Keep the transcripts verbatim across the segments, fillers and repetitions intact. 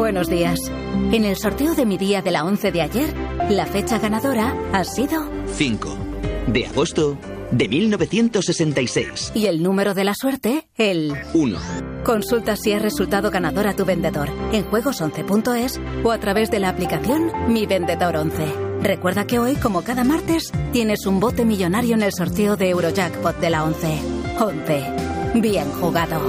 Buenos días. En el sorteo de mi día de la once de ayer, la fecha ganadora ha sido cinco de agosto de mil novecientos sesenta y seis. Y el número de la suerte, el uno. Consulta si has resultado ganador a tu vendedor en juegos once punto es o a través de la aplicación Mi Vendedor once. Recuerda que hoy, como cada martes, tienes un bote millonario en el sorteo de Eurojackpot de la once. once. Bien jugado.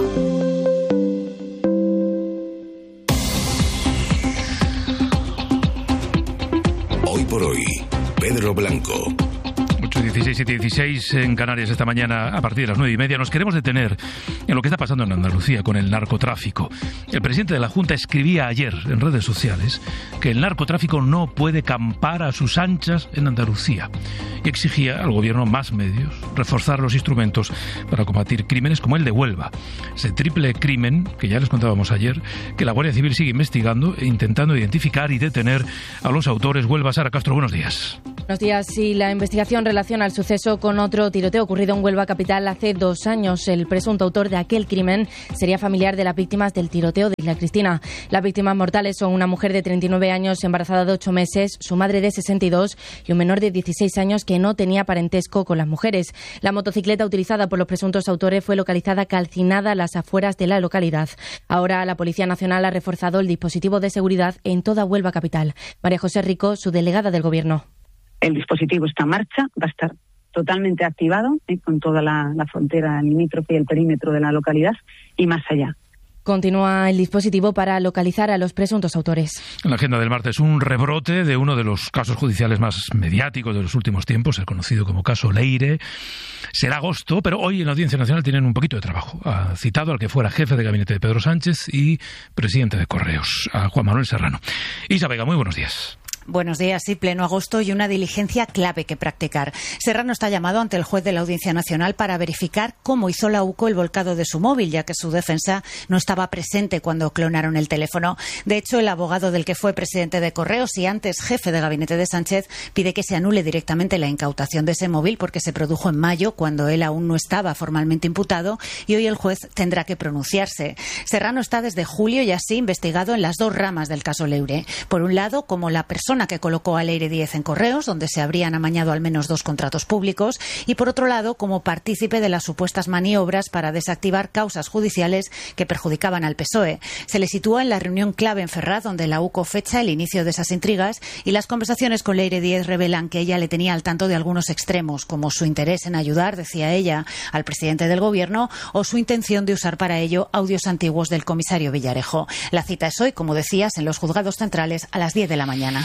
Hoy por hoy, Pedro Blanco. ocho dieciséis, siete dieciséis en Canarias esta mañana a partir de las nueve y media. Nos queremos detener en lo que está pasando en Andalucía con el narcotráfico. El presidente de la Junta escribía ayer en redes sociales que el narcotráfico no puede campar a sus anchas en Andalucía y exigía al gobierno más medios, reforzar los instrumentos para combatir crímenes como el de Huelva. Ese triple crimen que ya les contábamos ayer, que la Guardia Civil sigue investigando e intentando identificar y detener a los autores. Huelva, Sara Castro, buenos días. Buenos días. Sí, la investigación relaciona el suceso con otro tiroteo ocurrido en Huelva capital hace dos años. El presunto autor de aquel crimen sería familiar de las víctimas del tiroteo de Isla Cristina. Las víctimas mortales son una mujer de treinta y nueve años embarazada de ocho meses, su madre de sesenta y dos y un menor de dieciséis años que no tenía parentesco con las mujeres. La motocicleta utilizada por los presuntos autores fue localizada calcinada a las afueras de la localidad. Ahora la Policía Nacional ha reforzado el dispositivo de seguridad en toda Huelva capital. María José Rico, su delegada del Gobierno. El dispositivo está en marcha, va a estar totalmente activado ¿eh? con toda la, la frontera limítrofe y el perímetro de la localidad y más allá. Continúa el dispositivo para localizar a los presuntos autores. En la agenda del martes, un rebrote de uno de los casos judiciales más mediáticos de los últimos tiempos, el conocido como caso Leire. Será agosto, pero hoy en la Audiencia Nacional tienen un poquito de trabajo. Ha citado al que fuera jefe de gabinete de Pedro Sánchez y presidente de Correos, a Juan Manuel Serrano. Isa Vega, muy buenos días. Buenos días, sí, pleno agosto y una diligencia clave que practicar. Serrano está llamado ante el juez de la Audiencia Nacional para verificar cómo hizo la U C O el volcado de su móvil, ya que su defensa no estaba presente cuando clonaron el teléfono. De hecho, el abogado del que fue presidente de Correos y antes jefe de gabinete de Sánchez pide que se anule directamente la incautación de ese móvil porque se produjo en mayo, cuando él aún no estaba formalmente imputado, y hoy el juez tendrá que pronunciarse. Serrano está desde julio y así investigado en las dos ramas del caso Leire. Por un lado, como la persona que colocó a Leire Díez en Correos, donde se habrían amañado al menos dos contratos públicos, y por otro lado, como partícipe de las supuestas maniobras para desactivar causas judiciales que perjudicaban al P S O E. Se le sitúa en la reunión clave en Ferraz, donde la U C O fecha el inicio de esas intrigas, y las conversaciones con Leire Díez revelan que ella le tenía al tanto de algunos extremos, como su interés en ayudar, decía ella, al presidente del Gobierno, o su intención de usar para ello audios antiguos del comisario Villarejo. La cita es hoy, como decías, en los juzgados centrales a las diez de la mañana.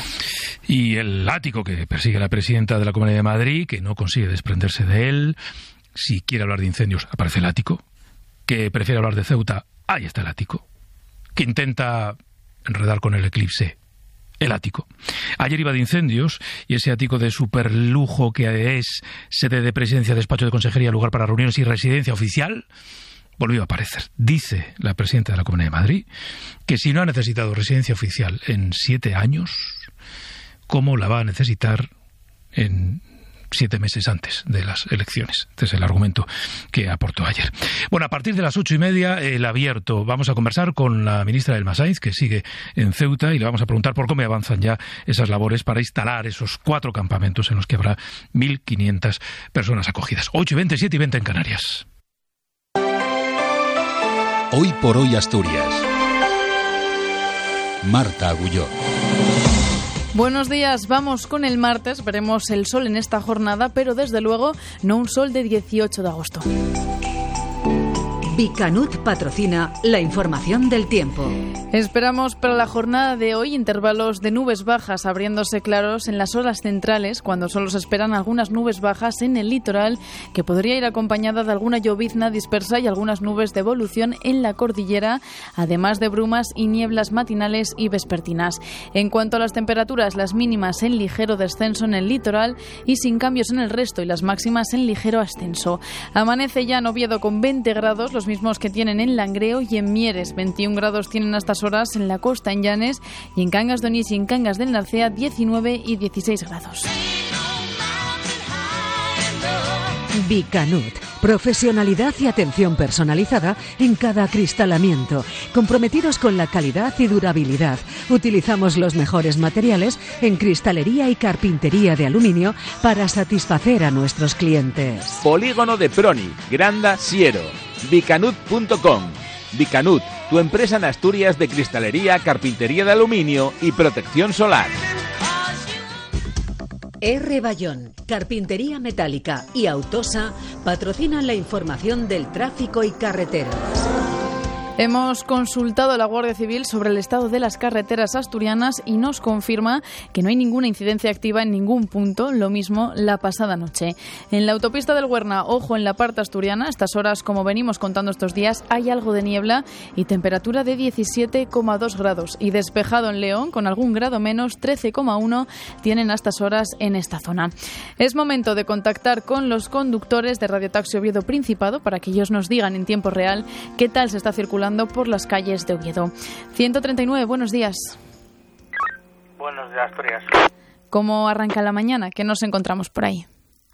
Y el látigo que persigue la presidenta de la Comunidad de Madrid, que no consigue desprenderse de él. Si quiere hablar de incendios, aparece el ático. Que prefiere hablar de Ceuta, ahí está el ático. Que intenta enredar con el eclipse, el ático. Ayer iba de incendios y ese ático de superlujo que es sede de presidencia, despacho de consejería, lugar para reuniones y residencia oficial, volvió a aparecer. Dice la presidenta de la Comunidad de Madrid que si no ha necesitado residencia oficial en siete años, ¿cómo la va a necesitar en siete meses antes de las elecciones? Este es el argumento que aportó ayer. Bueno, a partir de las ocho y media, el abierto. Vamos a conversar con la ministra del Masaiz, que sigue en Ceuta, y le vamos a preguntar por cómo avanzan ya esas labores para instalar esos cuatro campamentos en los que habrá mil quinientas personas acogidas. ocho y veinte, siete y veinte en Canarias. Hoy por hoy Asturias. Marta Agulló. Buenos días, vamos con el martes, veremos el sol en esta jornada, pero desde luego no un sol de dieciocho de agosto. Bicanut patrocina la información del tiempo. Esperamos para la jornada de hoy intervalos de nubes bajas abriéndose claros en las horas centrales, cuando solo se esperan algunas nubes bajas en el litoral, que podría ir acompañada de alguna llovizna dispersa y algunas nubes de evolución en la cordillera, además de brumas y nieblas matinales y vespertinas. En cuanto a las temperaturas, las mínimas en ligero descenso en el litoral y sin cambios en el resto, y las máximas en ligero ascenso. Amanece ya en Oviedo con veinte grados, los mismos que tienen en Langreo y en Mieres. veintiún grados tienen a estas horas en la costa, en Llanes, y en Cangas de Onís y en Cangas del Narcea diecinueve y dieciséis grados. Bicanut, Profesionalidad y atención personalizada en cada acristalamiento. Comprometidos con la calidad y durabilidad. Utilizamos los mejores materiales en cristalería y carpintería de aluminio para satisfacer a nuestros clientes. Polígono de Proni, Granda, Siero. Vicanut punto com. Vicanut, tu empresa en Asturias de cristalería, carpintería de aluminio y protección solar. R. Bayón, Carpintería Metálica y Autosa patrocinan la información del tráfico y carreteras. Hemos consultado a la Guardia Civil sobre el estado de las carreteras asturianas y nos confirma que no hay ninguna incidencia activa en ningún punto, lo mismo la pasada noche. En la autopista del Huerna, ojo en la parte asturiana, a estas horas, como venimos contando estos días, hay algo de niebla y temperatura de diecisiete coma dos grados. Y despejado en León, con algún grado menos, trece coma uno tienen a estas horas en esta zona. Es momento de contactar con los conductores de Radio Taxi Oviedo Principado para que ellos nos digan en tiempo real qué tal se está circulando por las calles de Oviedo. ciento treinta y nueve, buenos días. Buenos días, Asturias. ¿Cómo arranca la mañana? ¿Qué nos encontramos por ahí?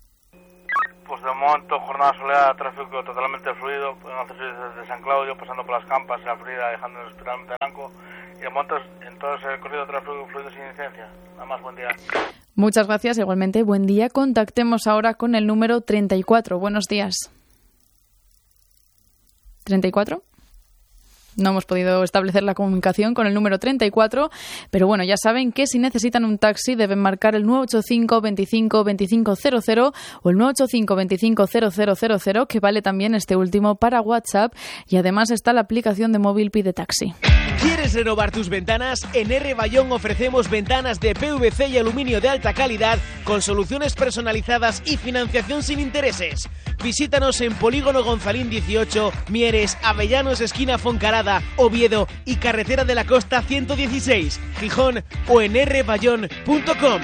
Pues de momento, jornada soleada, tráfico totalmente fluido, en acceso desde San Claudio, pasando por las Campas y la Florida, dejándonos totalmente blanco, y de momento en todo ese recorrido tráfico fluido sin incidencia. Nada más, buen día. Muchas gracias, igualmente, buen día. Contactemos ahora con el número treinta y cuatro. Buenos días. ¿treinta y cuatro? No hemos podido establecer la comunicación con el número treinta y cuatro, pero bueno, ya saben que si necesitan un taxi deben marcar el nueve ocho cinco, veinticinco, veinticinco cero cero o el nueve ocho cinco, veinticinco cero cero cero cero, que vale también este último para WhatsApp, y además está la aplicación de móvil Pide Taxi. ¿Quieres renovar tus ventanas? En R. Bayón ofrecemos ventanas de P V C y aluminio de alta calidad con soluciones personalizadas y financiación sin intereses. Visítanos en Polígono Gonzalín dieciocho, Mieres, Avellanos, esquina Foncarada, Oviedo y Carretera de la Costa ciento dieciséis, Gijón, o en r bayón punto com.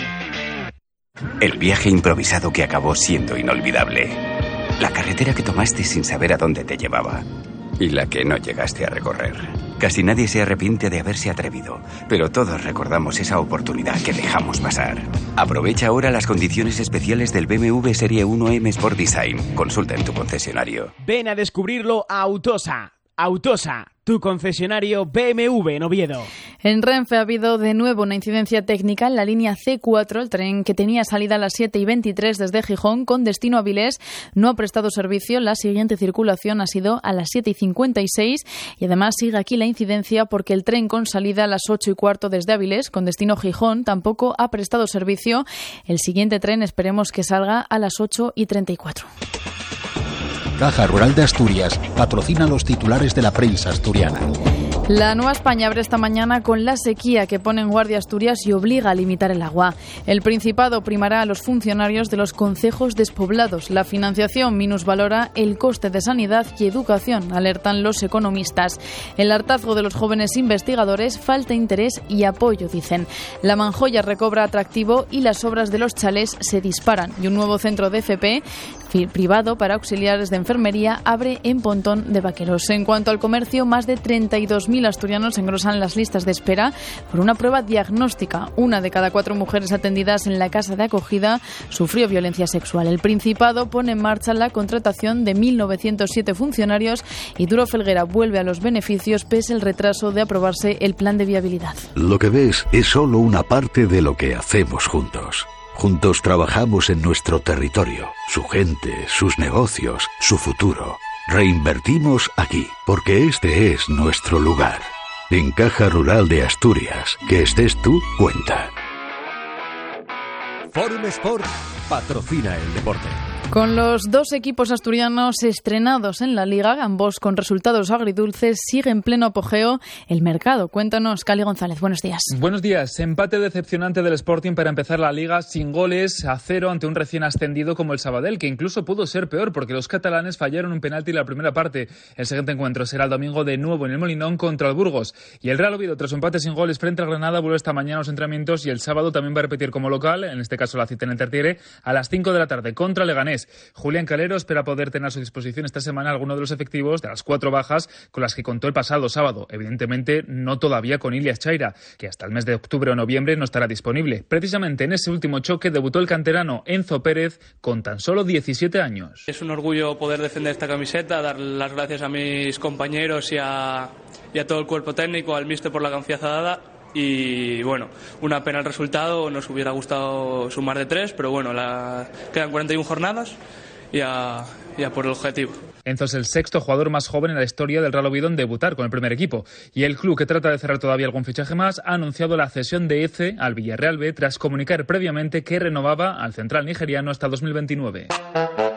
El viaje improvisado que acabó siendo inolvidable. La carretera que tomaste sin saber a dónde te llevaba. Y la que no llegaste a recorrer. Casi nadie se arrepiente de haberse atrevido, pero todos recordamos esa oportunidad que dejamos pasar. Aprovecha ahora las condiciones especiales del B M W Serie uno M Sport Design. Consulta en tu concesionario. Ven a descubrirlo a Autosa. Autosa, tu concesionario B M W en Oviedo. En Renfe ha habido de nuevo una incidencia técnica en la línea ce cuatro. El tren que tenía salida a las siete y veintitrés desde Gijón con destino a Avilés no ha prestado servicio. La siguiente circulación ha sido a las siete y cincuenta y seis y además sigue aquí la incidencia porque el tren con salida a las ocho y cuarto desde Avilés con destino Gijón tampoco ha prestado servicio. El siguiente tren esperemos que salga a las ocho y treinta y cuatro. Caja Rural de Asturias patrocina los titulares de la prensa asturiana. La Nueva España abre esta mañana con la sequía que pone en guardia Asturias y obliga a limitar el agua. El Principado primará a los funcionarios de los concejos despoblados. La financiación minusvalora el coste de sanidad y educación, alertan los economistas. El hartazgo de los jóvenes investigadores, falta interés y apoyo, dicen. La Manjoya recobra atractivo y las obras de los chalés se disparan. Y un nuevo centro de F P privado para auxiliares de enfermería abre en Pontón de Vaqueros. En cuanto al comercio, más de treinta y dos mil asturianos engrosan las listas de espera por una prueba diagnóstica. Una de cada cuatro mujeres atendidas en la casa de acogida sufrió violencia sexual. El Principado pone en marcha la contratación de mil novecientos siete funcionarios y Duro Felguera vuelve a los beneficios pese al retraso de aprobarse el plan de viabilidad. Lo que ves es solo una parte de lo que hacemos juntos. Juntos trabajamos en nuestro territorio, su gente, sus negocios, su futuro. Reinvertimos aquí, porque este es nuestro lugar. En Caja Rural de Asturias, que estés tú, cuenta. Forum Sport patrocina el deporte. Con los dos equipos asturianos estrenados en la Liga, ambos con resultados agridulces, sigue en pleno apogeo el mercado. Cuéntanos, Cali González, buenos días. Buenos días. Empate decepcionante del Sporting para empezar la Liga sin goles a cero ante un recién ascendido como el Sabadell, que incluso pudo ser peor porque los catalanes fallaron un penalti en la primera parte. El siguiente encuentro será el domingo de nuevo en el Molinón contra el Burgos. Y el Real Oviedo, tras su empate sin goles frente al Granada, vuelve esta mañana a los entrenamientos y el sábado también va a repetir como local, en este caso la cita en el Tertiere, a las cinco de la tarde contra Leganés. Leganés. Julián Calero espera poder tener a su disposición esta semana alguno de los efectivos de las cuatro bajas con las que contó el pasado sábado. Evidentemente, no todavía con Ilias Chaira, que hasta el mes de octubre o noviembre no estará disponible. Precisamente en ese último choque debutó el canterano Enzo Pérez con tan solo diecisiete años. Es un orgullo poder defender esta camiseta, dar las gracias a mis compañeros y a, y a todo el cuerpo técnico, al míster por la confianza dada. Y bueno, una pena el resultado, nos hubiera gustado sumar de tres, pero bueno, la, quedan cuarenta y una jornadas y a, y a por el objetivo. Enzo es el sexto jugador más joven en la historia del Real Oviedo en debutar con el primer equipo. Y el club, que trata de cerrar todavía algún fichaje más, ha anunciado la cesión de Eze al Villarreal B tras comunicar previamente que renovaba al central nigeriano hasta dos mil veintinueve.